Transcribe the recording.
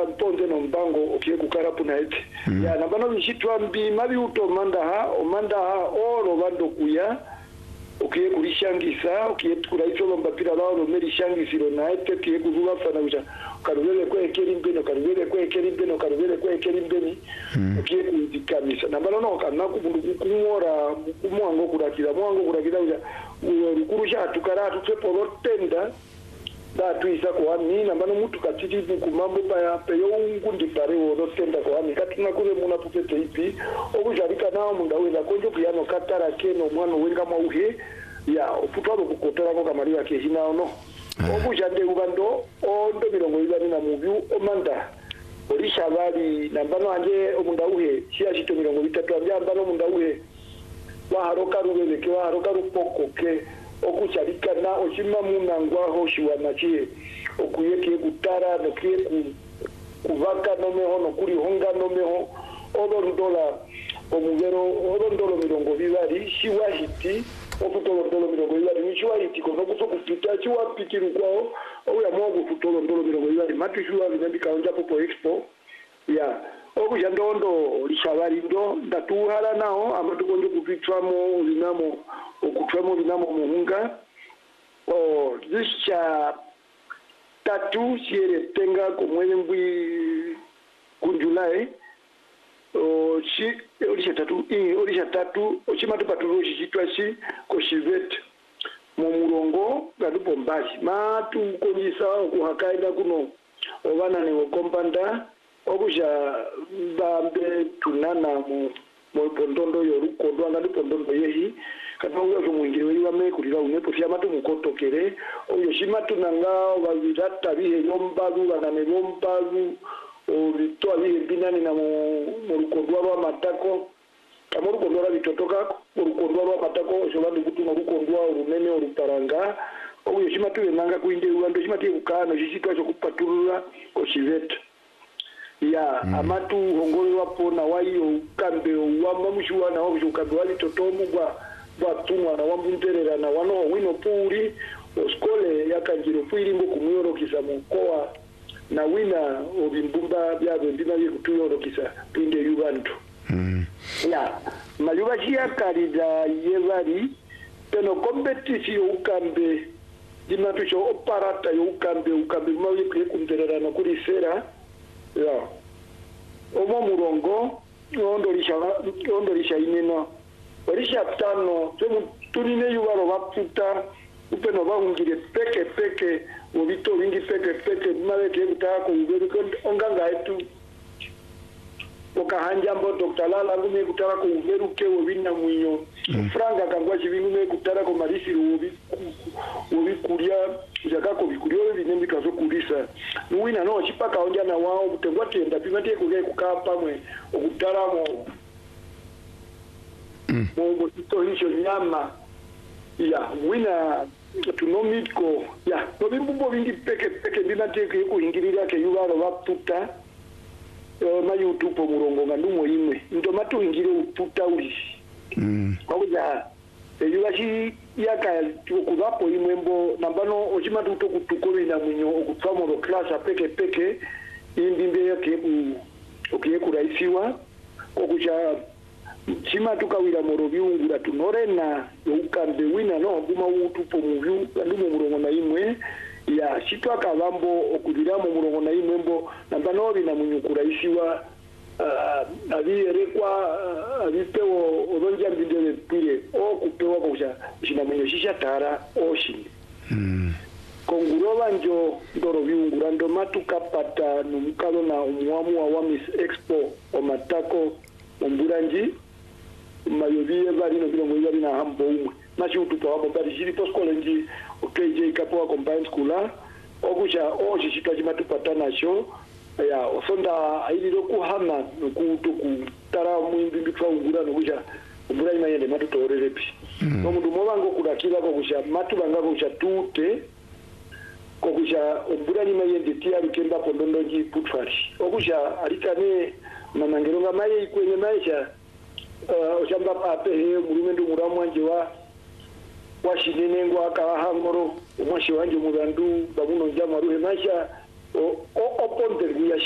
ponze no mbango okie kukarapu na ete ya nambano bishitwa mbi mabi utomandaha omandaha oro bando kuya okie kulishangisa okie kulaitso lombapira lao romeri shangisiro na ete kie kuzuga fana uja karubele kwa ekerimbeno karubele kwa ekerimbeno karubele kwa ekerimbeni okie kudikamisa nambano no kana kumora kumwango kurakira uja urukurusha tukara tutsepo tenda da tuisa kwa ni nambano mutu katiti kumambo pa peyo ngundi pare wo tenda kwa ni katina kule muna pupete ipi okujarika nawo mundaweza konjo kuyano katara keno mwana wenga mauhe ya oputwalo kukotora ko kamari yake hina ono okujande ubando ondo mirongo ibani na mubyu omanda orisha bali nambano anje omundauhe sia shito mirongo bitatu anje ambano mundauhe wa haroka rubeleke wa haroka rupoko ke okucharika na oshima munangwa hoshiwa nachie okuyeke kutara nokie kuvaka nomeho nokuri honga nomeho $1 omugero $1 mirongo bibari shiwahiti okutolo mirongo bibari nishiwahiti kono kupita chiwapikiru kwao oya mwogo kutolo mirongo bibari matushuwa binambika onja popo expo ya okujandondo lishabarindo ndatuhala nao amatukonjo kupitwamo linamo okutwamo linamo muhunga zisha tatu siere tenga kumwele mbui kunjulae orisha tatu ochimatu paturo shitwashi koshivet mumurongo gadupo mbashi matu konjisa okuhakaida kuno obana ne okompanda okusha bambe tunana mu pondondo yorukondo ngadi pondondo yehi katanga kumwingire we wame kulira unepo fyamatu mukotokere oyo shimatu nanga babirata bihe yombazu banane bombazu obitwa bihe binani na mu rukondo rwa matako kamuru kondora bitotoka urukondo rwa matako shobandi kutu no rukondo urunene orutaranga oyo shimatu nanga kuinde uando shimatu ukano shishitwa cyo kupaturura koshiveta ya amatu hongolo wapo na wayo ukambe wa mshuwa na wabu ukambe wali totomu bwa tumwa na wambunterera na wano wino puri oskole yakanjiro fuiringo kumuyoro kisa mkoa na wina obimbumba byabo ndina ye kutuyoro kisa pinde yubantu ya mayubashia karida yevari peno competition ukambe dimatusho oparata yo ukambe mawe kunterera na kuri sera ya omo murongo ondorisha ineno orisha tano tunine yubaro baputa upeno bahungire peke obito bingi peke male ke utako uberu onganga etu okahanja mbo Dr. Lala ngume kutara ko uberu ke obina mwinyo franga kangwa chibingume kutara ko marisi ubi kuria jakako bikurio binembi kazo kulisa nuwina no chipaka onja na wao kutengwa tenda pimate kukaa pamwe okutaramo mungu titohisho nyama ya wina tunomiko ya nobimbubo bingi peke binateke kuhingirira ke yubaro baputa na YouTube murongo ngandumo imwe ndomatu hingire uputa uli kwakuja yubashi yaka kubapo imwembo nambano ochimatu kutukoli na mwinyo okutwamo ro class peke imbimbe yake okiye kuraisiwa kokuja chima tukawira moro biungura tunorena ukambe wina no guma utupo muvyu ndumo murongo na imwe ya shitwa kabambo okudira mu murongo na imwembo nambano bina munyukura isiwa abirekwa abipewo oronja mbindele pire okupewa kuja shina munyo shisha tara oshini konguroba njo ndoro biungura ndo matuka pata numukalo na umwamu wa Miss Expo omatako omburanji mayobie bali no bilongo yali na hambo umwe nashi utupa wabo bali jiri poskolenji OKJ kapoa combined schoola okusha oshishitwa chimatupa nasho ya osonda ailiro kuhana nokutuku tara mwimbi bitwa ungura nokusha umbura imayende matutorerepi nomundu mobango kudakira kokusha matu banga kusha tute kokusha umbura imayende tia rukemba pondondoji putfari okusha alikane manangeronga maye ikwenye maisha oshamba pape he murumendu muramwanje washinenengwa akahangoro umwashi wanje murandu babuno njama ruhe maisha oponte guya